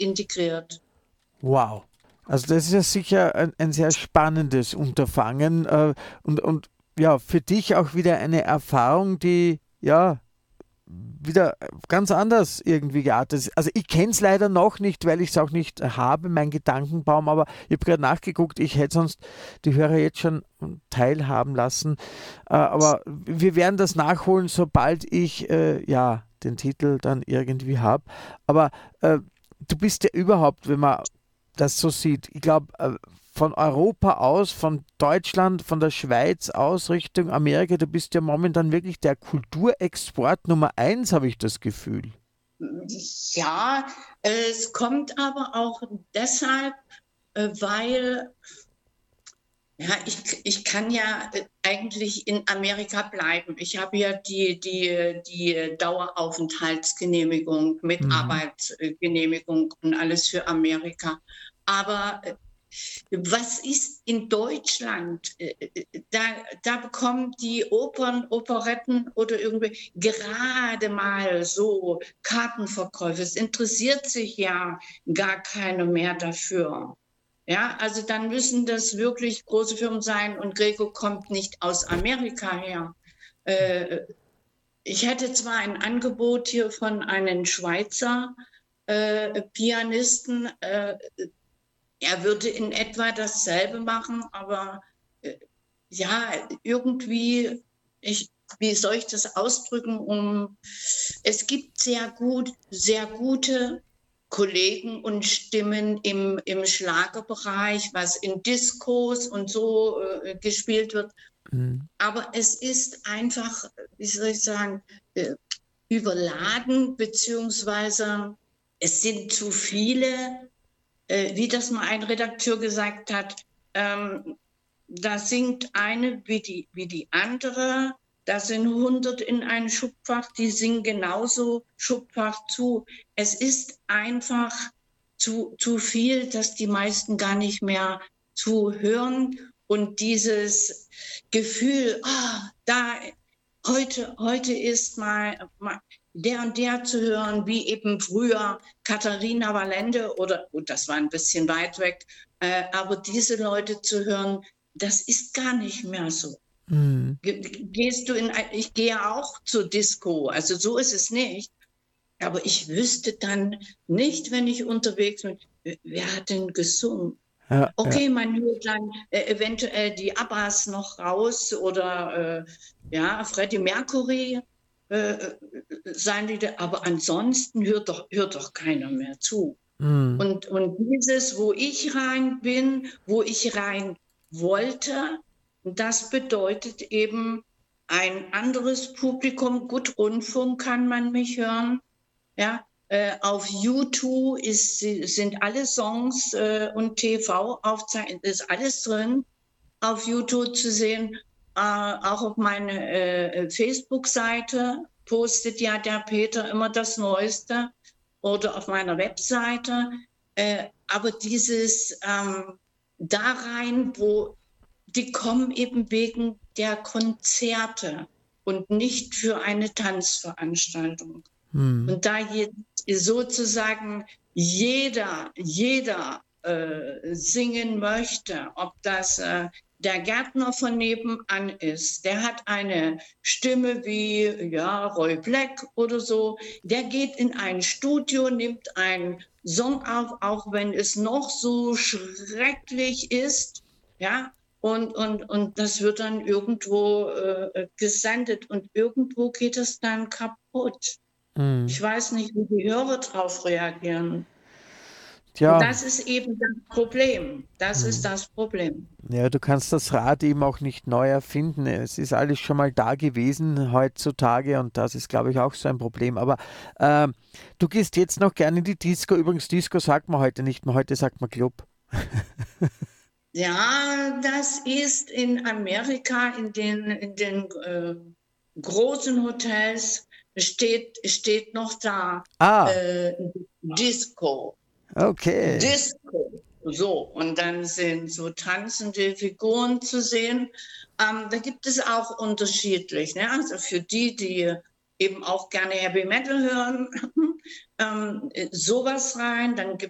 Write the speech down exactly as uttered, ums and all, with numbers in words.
integriert. Wow. Also das ist ja sicher ein, ein sehr spannendes Unterfangen äh, und, und ja, für dich auch wieder eine Erfahrung, die ja wieder ganz anders irgendwie geartet ist. Also ich kenne es leider noch nicht, weil ich es auch nicht habe, mein Gedankenbaum, aber ich habe gerade nachgeguckt, ich hätte sonst die Hörer jetzt schon teilhaben lassen. Äh, aber wir werden das nachholen, sobald ich äh, ja den Titel dann irgendwie habe. Aber äh, du bist ja überhaupt, wenn man das so sieht, ich glaube, äh, von Europa aus, von Deutschland, von der Schweiz aus Richtung Amerika, du bist ja momentan wirklich der Kulturexport Nummer eins, habe ich das Gefühl. Ja, es kommt aber auch deshalb, äh, weil ja, ich, ich kann ja äh, eigentlich in Amerika bleiben. Ich habe ja die, die, die Daueraufenthaltsgenehmigung mit Mhm. Arbeitsgenehmigung und alles für Amerika. Aber äh, was ist in Deutschland? Äh, äh, Da, da bekommen die Opern, Operetten oder irgendwie gerade mal so Kartenverkäufe. Es interessiert sich ja gar keiner mehr dafür. Ja, also dann müssen das wirklich große Firmen sein und Greco kommt nicht aus Amerika her. Äh, Ich hätte zwar ein Angebot hier von einem Schweizer äh, Pianisten, äh, er würde in etwa dasselbe machen, aber äh, ja, irgendwie, ich, wie soll ich das ausdrücken, um, es gibt sehr gut, sehr gute Kollegen und Stimmen im, im Schlagerbereich, was in Diskos und so äh, gespielt wird. Mhm. Aber es ist einfach, wie soll ich sagen, äh, überladen, beziehungsweise es sind zu viele, äh, wie das mal ein Redakteur gesagt hat, ähm, da singt eine wie die, wie die andere, da sind hundert in einem Schubfach, die singen genauso Schubfach zu. Es ist einfach zu, zu viel, dass die meisten gar nicht mehr zuhören und dieses Gefühl, ah, da, heute, heute ist mal, mal der und der zu hören, wie eben früher Katharina Valente oder, gut, das war ein bisschen weit weg, äh, aber diese Leute zu hören, das ist gar nicht mehr so. Mhm. Gehst du in, ich gehe auch zur Disco, also so ist es nicht. Aber ich wüsste dann nicht, wenn ich unterwegs bin, wer hat denn gesungen? Ja, ja. Okay, man hört dann äh, eventuell die Abbas noch raus oder äh, ja, Freddie Mercury, äh, sein Lieder, aber ansonsten hört doch, hört doch keiner mehr zu. Mhm. Und, und dieses, wo ich rein bin, wo ich rein wollte, das bedeutet eben ein anderes Publikum. Gut, Rundfunk kann man mich hören. Ja, äh, auf YouTube ist, sind alle Songs äh, und T V-Aufzeichnungen, ist alles drin, auf YouTube zu sehen. Äh, auch auf meine äh, Facebook-Seite postet ja der Peter immer das Neueste oder auf meiner Webseite. Äh, aber dieses ähm, da rein, wo die kommen eben wegen der Konzerte und nicht für eine Tanzveranstaltung. Mhm. Und da jetzt sozusagen jeder, jeder äh, singen möchte, ob das äh, der Gärtner von nebenan ist, der hat eine Stimme wie ja, Roy Black oder so, der geht in ein Studio, nimmt einen Song auf, auch wenn es noch so schrecklich ist, ja, und, und, und das wird dann irgendwo äh, gesendet und irgendwo geht es dann kaputt. Mhm. Ich weiß nicht, wie die Hörer darauf reagieren. Und Tja, das ist eben das Problem. Das ist mhm. das Problem. Ja, du kannst das Rad eben auch nicht neu erfinden. Es ist alles schon mal da gewesen heutzutage und das ist, glaube ich, auch so ein Problem. Aber ähm, du gehst jetzt noch gerne in die Disco. Übrigens, Disco sagt man heute nicht mehr, heute sagt man Club. Ja, das ist in Amerika in den, in den äh, großen Hotels steht, steht noch da Ah, äh, Disco. okay. Disco. So, und dann sind so tanzende Figuren zu sehen. Ähm, da gibt es auch unterschiedlich. Ne? Also für die, die eben auch gerne Heavy Metal hören, ähm, sowas rein. Dann gibt